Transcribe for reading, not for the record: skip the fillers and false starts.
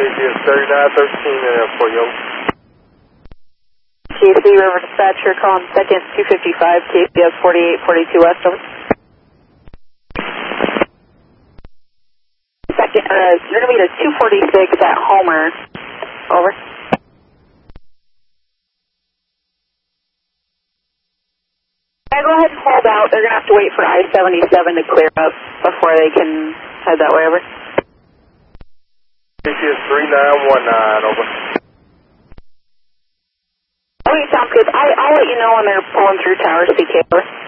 KCS 3913 for you. KC River Dispatcher calling second 255, KCS 4842 West, over. Second, you're going to meet a 246 at Homer, over. Go ahead and hold out. They're going to have to wait for I-77 to clear up before they can head that way, over. KCS 3919, over. Okay, sounds good. I'll let you know when they're pulling through Tower CK, over.